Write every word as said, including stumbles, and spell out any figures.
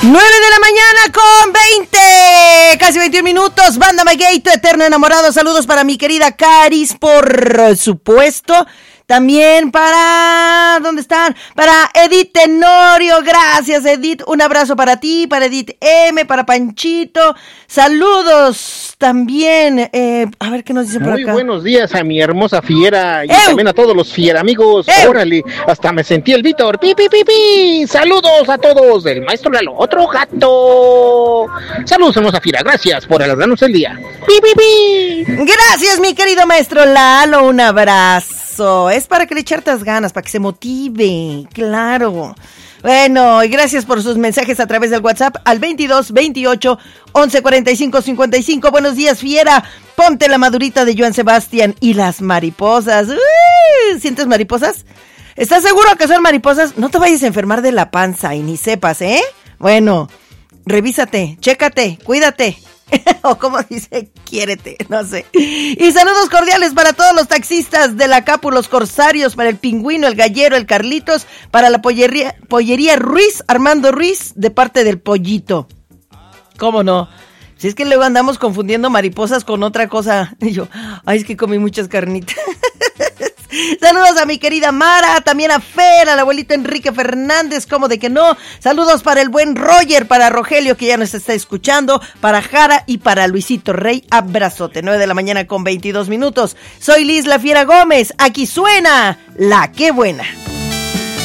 nueve de la mañana con veinte, casi veintiún minutos. Banda Maguey, tu eterno enamorado. Saludos para mi querida Caris, por supuesto. También para... ¿Dónde están? Para Edith Tenorio. Gracias, Edith. Un abrazo para ti, para Edith M, para Panchito. Saludos también. Eh, a ver qué nos dicen por Muy acá. Muy buenos días a mi hermosa fiera y ¡Ew! también a todos los fiera amigos. ¡Ew! Órale, hasta me sentí el Víctor. ¡Pi, pi, pi, pi! Saludos a todos del maestro Lalo, otro gato. Saludos, hermosa fiera. Gracias por alegrarnos el día. ¡Pi, pi, pi! Gracias, mi querido maestro Lalo. Un abrazo. Es para que le eche hartas ganas, para que se motive. Claro. Bueno, y gracias por sus mensajes a través del WhatsApp al veintidós veintiocho once cuarenta y cinco cincuenta y cinco. Buenos días, fiera. Ponte la madurita de Joan Sebastián y las mariposas. ¡Uy! ¿Sientes mariposas? ¿Estás seguro que son mariposas? No te vayas a enfermar de la panza y ni sepas, ¿eh? Bueno, revísate, chécate, cuídate. O como dice, quiérete, no sé. Y saludos cordiales para todos los taxistas de la Capu, los corsarios, para el Pingüino, el Gallero, el Carlitos, para la pollería, pollería Ruiz, Armando Ruiz, de parte del Pollito. ¿Cómo no? Si es que luego andamos confundiendo mariposas con otra cosa. Y yo, ay, es que comí muchas carnitas. Saludos a mi querida Mara, también a Fer, al abuelito Enrique Fernández, como de que no. Saludos para el buen Roger, para Rogelio, que ya nos está escuchando, para Jara y para Luisito Rey. Abrazote. Nueve de la mañana con veintidós minutos. Soy Liz La Fiera Gómez. Aquí suena La Qué Buena.